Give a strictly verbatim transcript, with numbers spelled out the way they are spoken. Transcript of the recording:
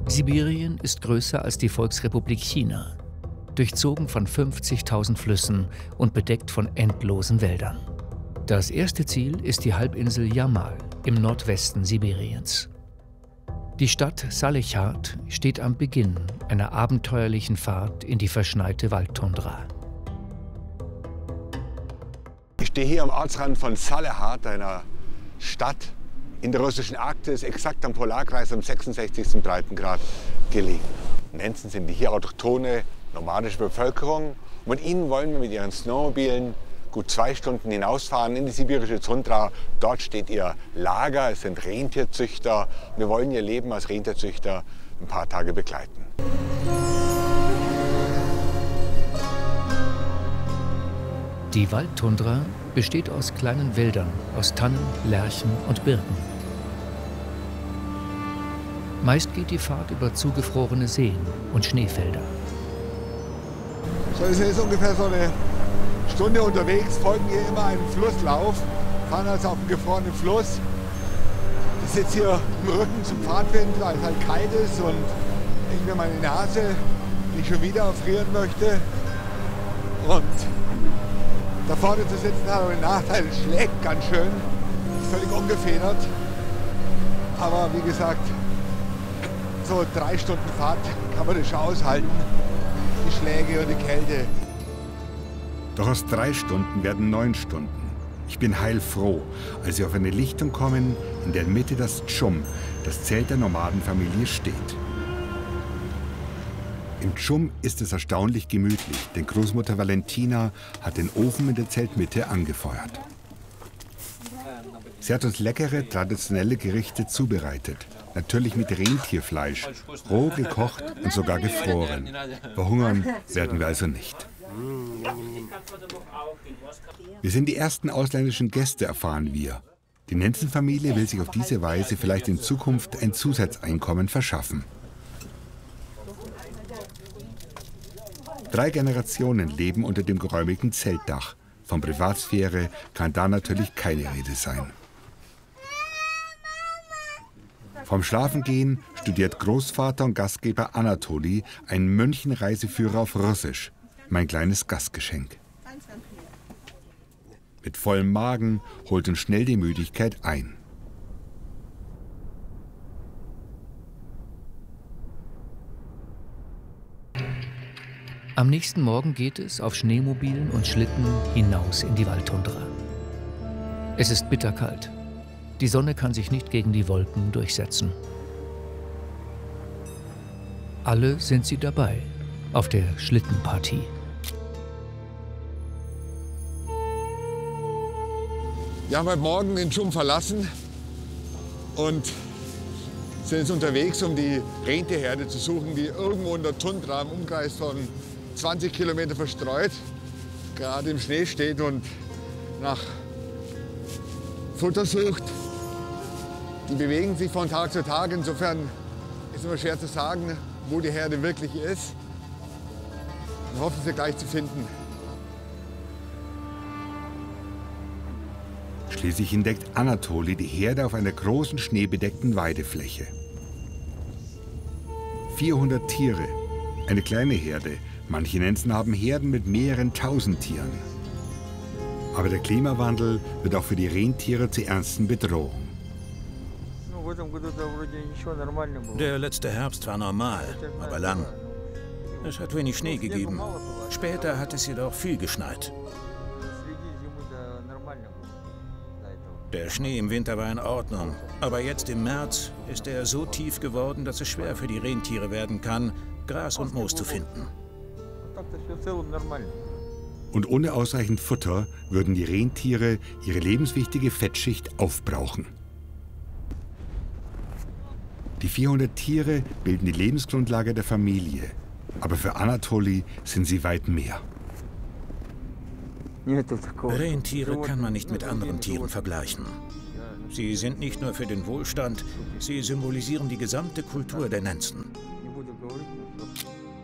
Sibirien ist größer als die Volksrepublik China, durchzogen von fünfzigtausend Flüssen und bedeckt von endlosen Wäldern. Das erste Ziel ist die Halbinsel Jamal im Nordwesten Sibiriens. Die Stadt Salechat steht am Beginn einer abenteuerlichen Fahrt in die verschneite Waldtundra. Ich stehe hier am Ortsrand von Salechat, einer Stadt in der russischen Arktis, exakt am Polarkreis am sechsundsechzigsten Breitengrad gelegen. Nenzen sind die hier autochthone, nomadische Bevölkerung. Und mit ihnen wollen wir mit ihren Snowmobilen gut zwei Stunden hinausfahren in die sibirische Tundra. Dort steht ihr Lager, es sind Rentierzüchter. Wir wollen ihr Leben als Rentierzüchter ein paar Tage begleiten. Die Waldtundra besteht aus kleinen Wäldern, aus Tannen, Lärchen und Birken. Meist geht die Fahrt über zugefrorene Seen und Schneefelder. So, wir sind jetzt ungefähr so eine Stunde unterwegs, folgen hier immer einem Flusslauf, fahren also auf einem gefrorenen Fluss. Ich sitze hier im Rücken zum Fahrtwind, weil es halt kalt ist und ich mir meine Nase nicht schon wieder erfrieren möchte. Und da vorne zu sitzen hat aber den Nachteil, es schlägt ganz schön, ist völlig ungefedert. Aber wie gesagt, so drei Stunden Fahrt kann man das schon aushalten, die Schläge und die Kälte. Doch aus drei Stunden werden neun Stunden. Ich bin heilfroh, als wir auf eine Lichtung kommen, in der Mitte das Tschum, das Zelt der Nomadenfamilie, steht. Im Tschum ist es erstaunlich gemütlich, denn Großmutter Valentina hat den Ofen in der Zeltmitte angefeuert. Sie hat uns leckere, traditionelle Gerichte zubereitet. Natürlich mit Rentierfleisch, roh gekocht und sogar gefroren. Verhungern werden wir also nicht. Wir sind die ersten ausländischen Gäste, erfahren wir. Die Nenzen-Familie will sich auf diese Weise vielleicht in Zukunft ein Zusatzeinkommen verschaffen. Drei Generationen leben unter dem geräumigen Zeltdach. Von Privatsphäre kann da natürlich keine Rede sein. Vom Schlafengehen studiert Großvater und Gastgeber Anatoli einen Mönchenreiseführer auf Russisch. Mein kleines Gastgeschenk. Mit vollem Magen holt uns schnell die Müdigkeit ein. Am nächsten Morgen geht es auf Schneemobilen und Schlitten hinaus in die Waldtundra. Es ist bitterkalt. Die Sonne kann sich nicht gegen die Wolken durchsetzen. Alle sind sie dabei auf der Schlittenpartie. Wir haben heute Morgen den Tschum verlassen und sind jetzt unterwegs, um die Rentierherde zu suchen, die irgendwo in der Tundra im Umkreis von zwanzig Kilometer verstreut gerade im Schnee steht und nach Futter sucht. Die bewegen sich von Tag zu Tag, insofern ist es immer schwer zu sagen, wo die Herde wirklich ist. Wir hoffen, sie gleich zu finden. Schließlich entdeckt Anatoli die Herde auf einer großen schneebedeckten Weidefläche. vierhundert Tiere, eine kleine Herde. Manche Nenzen haben Herden mit mehreren tausend Tieren. Aber der Klimawandel wird auch für die Rentiere zur ernsten Bedrohung. Der letzte Herbst war normal, aber lang. Es hat wenig Schnee gegeben. Später hat es jedoch viel geschneit. Der Schnee im Winter war in Ordnung, aber jetzt im März ist er so tief geworden, dass es schwer für die Rentiere werden kann, Gras und Moos zu finden. Und ohne ausreichend Futter würden die Rentiere ihre lebenswichtige Fettschicht aufbrauchen. Die vierhundert Tiere bilden die Lebensgrundlage der Familie, aber für Anatoli sind sie weit mehr. Rentiere kann man nicht mit anderen Tieren vergleichen. Sie sind nicht nur für den Wohlstand, sie symbolisieren die gesamte Kultur der Nenzen.